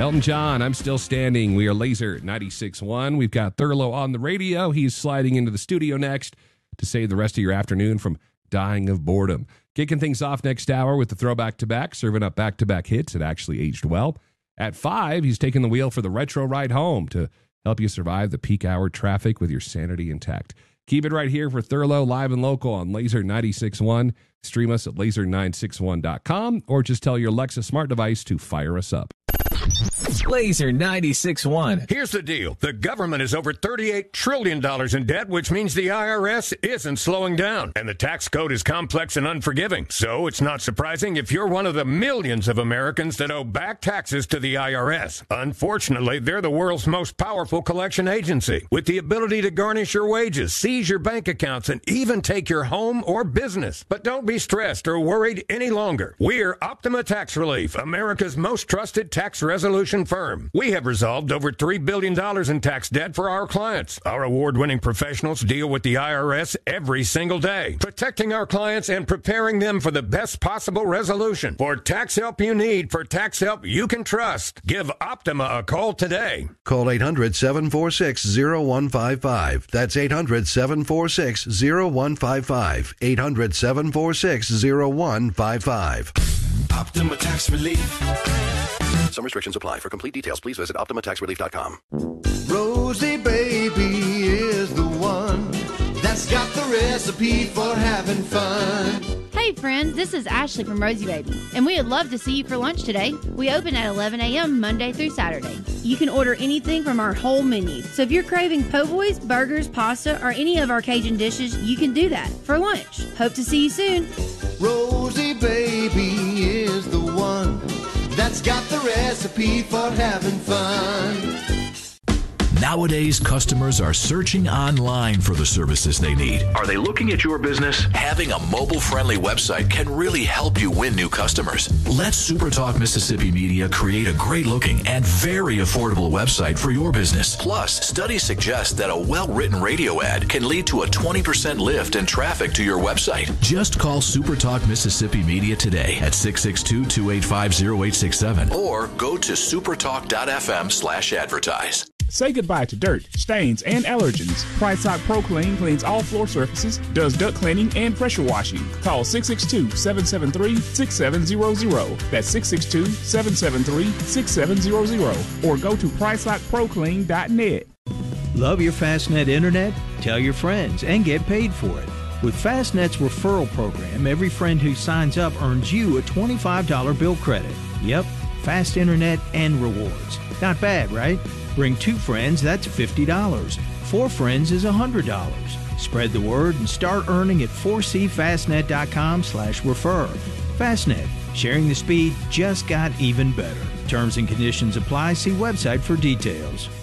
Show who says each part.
Speaker 1: Elton John, I'm Still Standing. We are Laser 96.1. We've got Thurlow on the radio. He's sliding into the studio next to save the rest of your afternoon from dying of boredom. Kicking things off next hour with the Throwback to Back, serving up back-to-back hits that actually aged well. At 5, he's taking the wheel for the retro ride home to help you survive the peak hour traffic with your sanity intact. Keep it right here for Thurlow, live and local on Laser 96.1. Stream us at laser961.com or just tell your Alexa smart device to fire us up.
Speaker 2: Laser 96.1.
Speaker 3: Here's the deal. The government is over $38 trillion in debt, which means the IRS isn't slowing down. And the tax code is complex and unforgiving. So it's not surprising if you're one of the millions of Americans that owe back taxes to the IRS. Unfortunately, they're the world's most powerful collection agency, with the ability to garnish your wages, seize your bank accounts, and even take your home or business. But don't be stressed or worried any longer. We're Optima Tax Relief, America's most trusted tax resolution firm. We have resolved over $3 billion in tax debt for our clients. Our award-winning professionals deal with the IRS every single day, protecting our clients and preparing them for the best possible resolution. For tax help you need, for tax help you can trust, give Optima a call today.
Speaker 4: Call 800-746-0155. That's 800-746-0155. 800-746-0155.
Speaker 5: Optima Tax Relief.
Speaker 4: Some restrictions apply. For complete details, please visit OptimaTaxRelief.com.
Speaker 6: Rosie baby is the one that's got the recipe for having fun.
Speaker 7: Hey friends, this is Ashley from Rosie Baby, and we would love to see you for lunch today. We open at 11 a.m. Monday through Saturday. You can order anything from our whole menu. So if you're craving po' boys, burgers, pasta, or any of our Cajun dishes, you can do that for lunch. Hope to see you soon.
Speaker 6: Rosie baby is the one that's got the recipe for having fun.
Speaker 5: Nowadays, customers are searching online for the services they need. Are they looking at your business? Having a mobile-friendly website can really help you win new customers. Let SuperTalk Mississippi Media create a great-looking and very affordable website for your business. Plus, studies suggest that a well-written radio ad can lead to a 20% lift in traffic to your website. Just call SuperTalk Mississippi Media today at 662-285-0867 or go to supertalk.fm/advertise.
Speaker 8: Say goodbye to dirt, stains, and allergens. Price Lock Pro Clean cleans all floor surfaces, does duct cleaning and pressure washing. Call 662-773-6700. That's 662-773-6700. Or go to PriceLockProClean.net.
Speaker 9: Love your Fastnet internet? Tell your friends and get paid for it. With Fastnet's referral program, every friend who signs up earns you a $25 bill credit. Yep, fast internet and rewards. Not bad, right? Bring 2 friends, that's $50. 4 friends is $100. Spread the word and start earning at 4cfastnet.com/refer. Fastnet, sharing the speed just got even better. Terms and conditions apply. See website for details.